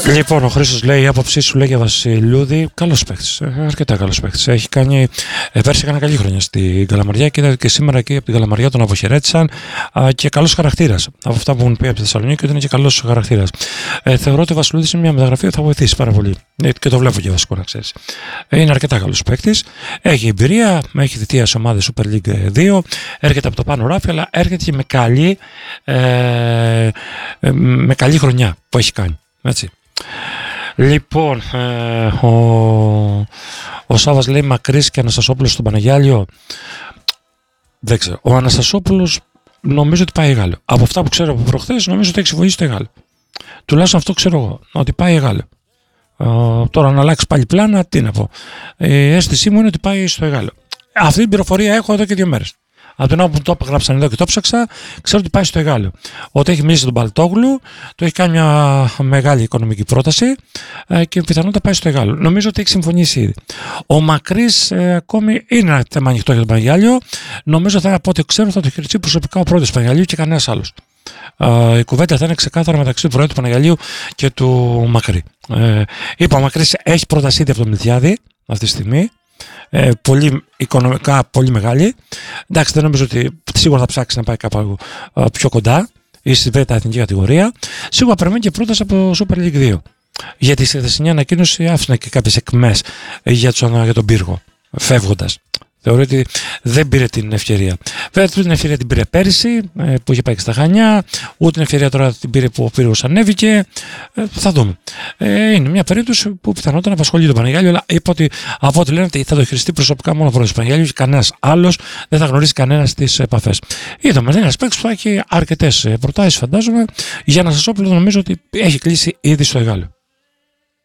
Λοιπόν, ο Χρήστος λέει: η άποψή σου, λέει, για Βασιλούδη, καλός παίκτης. Αρκετά καλός παίκτης. Έχει κάνει. Πέρσι έκανε καλή χρονιά στην Καλαμαριά και είδα και σήμερα εκεί από την Καλαμαριά τον αποχαιρέτησαν και καλός χαρακτήρας. Από αυτά που έχουν πει από τη Θεσσαλονίκη, ότι είναι και καλός χαρακτήρας. Θεωρώ ότι ο Βασιλούδης είναι μια μεταγραφή που θα βοηθήσει πάρα πολύ. Και το βλέπω και βασικό, να ξέρεις. Είναι αρκετά καλός παίκτης. Έχει εμπειρία, έχει θητεία σε ομάδες Super League 2. Έρχεται από το πάνω ράφι, αλλά έρχεται και με καλή χρονιά που έχει κάνει. Έτσι. Λοιπόν, ο Σάββας λέει: Μακρύς και Αναστασόπουλος στον Παναγιάλιο. Δεν ξέρω. Ο Αναστασόπουλος νομίζω ότι πάει Γάλλο. Από αυτά που ξέρω από προχθές, νομίζω ότι έχει συμφωνήσει το Γάλλο. Τουλάχιστον αυτό ξέρω εγώ, ότι πάει Γάλλο. Τώρα να αλλάξει πάλι πλάνα, τι να πω. Η αίσθησή μου είναι ότι πάει στο Γάλλο. Αυτή την πληροφορία έχω εδώ και 2 μέρες. Από την ώρα που το έγραψαν εδώ και το ψάξα, ξέρω ότι πάει στο Εγάλιο. Ότι έχει μιλήσει τον Παλτόγλου, το έχει κάνει μια μεγάλη οικονομική πρόταση και πιθανότατα πάει στο Εγάλιο. Νομίζω ότι έχει συμφωνήσει ήδη. Ο Μακρύς ακόμη είναι ένα θέμα ανοιχτό για τον Παναγιάλιο. Νομίζω θα, από ό,τι ξέρω, θα το χειριστεί προσωπικά ο πρόεδρος του Παναγιαλίου και κανένας άλλος. Η κουβέντα θα είναι ξεκάθαρα μεταξύ του Προέδρου του Παναγιαλίου και του Μακρύ. Είπα, ο Μακρύς έχει πρόταση ήδη από τον Μιλτιάδη αυτή τη στιγμή. Πολύ οικονομικά πολύ μεγάλη. Εντάξει, δεν νομίζω ότι σίγουρα θα ψάξει να πάει κάπου πιο κοντά ή στη β' εθνική κατηγορία. Σίγουρα περιμένει και πρόταση από Super League 2. Γιατί στη χθεσινή ανακοίνωση άφηνε και κάποιες εκμές για τον πύργο, φεύγοντας. Θεωρώ ότι δεν πήρε την ευκαιρία. Βέβαια, την ευκαιρία την πήρε πέρυσι που είχε πάει και στα Χανιά, ούτε την ευκαιρία τώρα την πήρε που ο πύργος ανέβηκε. Θα δούμε. Είναι μια περίπτωση που πιθανότατα να απασχολεί τον Παναγιάλιο, αλλά είπα ότι από ό,τι λένε ότι θα το χειριστεί προσωπικά μόνο ο πρόεδρος του Παναγιάλιου και κανένας άλλος δεν θα γνωρίσει κανένας τις επαφές. Είδαμε, είναι ένας παίκτης που θα έχει αρκετές προτάσεις, φαντάζομαι. Για να σας πω, νομίζω ότι έχει κλείσει ήδη στο Εγάλιο.